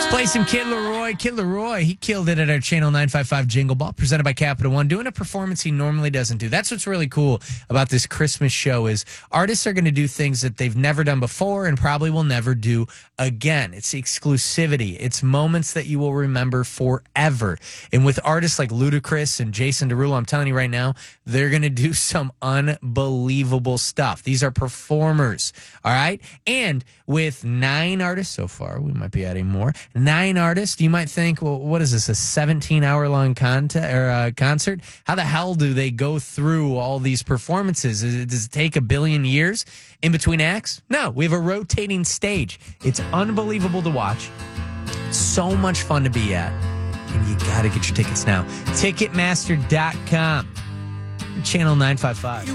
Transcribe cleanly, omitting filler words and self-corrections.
Play some Kid Leroy. Kid Leroy, he killed it at our Channel 955 Jingle Ball, presented by Capital One, doing a performance he normally doesn't do. That's what's really cool about this Christmas show is artists are going to do things that they've never done before and probably will never do again. It's exclusivity. It's moments that you will remember forever. And with artists like Ludacris and Jason Derulo, I'm telling you right now, they're going to do some unbelievable stuff. These are performers, all right? And with 9 artists so far, we might be adding more. 9 artists, you might think, well, what is this, a 17-hour-long concert? How the hell do they go through all these performances? Does it take a billion years in between acts? No, we have a rotating stage. It's unbelievable to watch. So much fun to be at. And you got to get your tickets now. Ticketmaster.com. Channel 955.